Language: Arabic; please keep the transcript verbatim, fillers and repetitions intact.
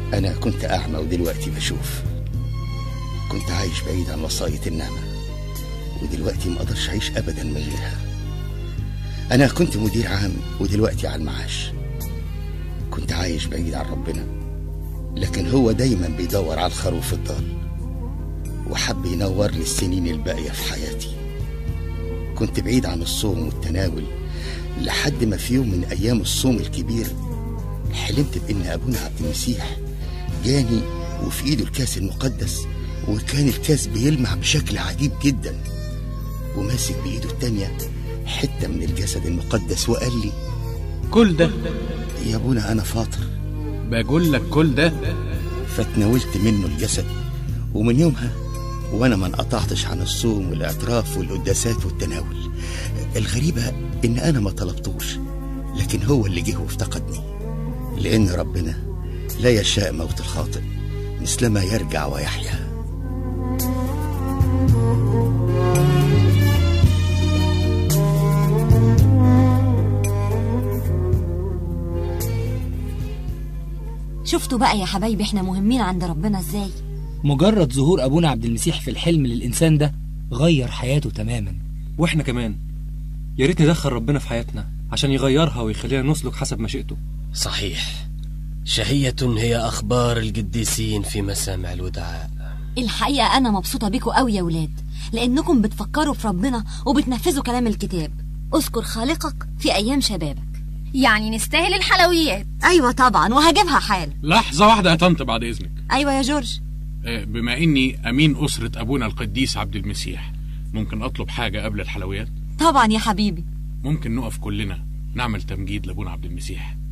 أنا كنت أعمى ودلوقتي بشوف، كنت عايش بعيد عن وصاية النعمة ودلوقتي ما أقدرش أعيش أبدا من غيرها. أنا كنت مدير عام ودلوقتي على المعاش، كنت عايش بعيد عن ربنا، لكن هو دايما بيدور على الخروف الضال وحب ينور لي السنين الباقية في حياتي. كنت بعيد عن الصوم والتناول لحد ما في يوم من أيام الصوم الكبير حلمت بإن أبونا عبد المسيح جاني وفي إيده الكاس المقدس، وكان الكاس بيلمع بشكل عجيب جدا، وماسك بإيده التانية حتة من الجسد المقدس وقال لي كل ده يا أبونا أنا فاطر. بقول لك كل ده. فتناولت منه الجسد، ومن يومها وأنا ما انقطعتش عن الصوم والاعتراف والقداسات والتناول. الغريبة إن أنا ما طلبتوش، لكن هو اللي جه وافتقدني، لأن ربنا لا يشاء موت الخاطئ مثلما يرجع ويحيا. شفتوا بقى يا حبايبي احنا مهمين عند ربنا ازاي؟ مجرد ظهور أبونا عبد المسيح في الحلم للإنسان ده غير حياته تماما. وإحنا كمان يا ريت ندخل ربنا في حياتنا عشان يغيرها ويخلينا نسلك حسب مشيئته. صحيح، شهية هي أخبار القديسين في مسامع الودعاء. الحقيقة أنا مبسوطة بيكم قوي يا ولاد، لأنكم بتفكروا في ربنا وبتنفذوا كلام الكتاب. اذكر خالقك في أيام شبابك. يعني نستاهل الحلويات؟ أيوة طبعا، وهجيبها حال. لحظة واحدة يا طنط بعد إذنك. أيوة يا جورج. بما إني أمين أسرة أبونا القديس عبد المسيح، ممكن أطلب حاجة قبل الحلويات؟ طبعا يا حبيبي. ممكن نقف كلنا نعمل تمجيد لأبونا عبد المسيح؟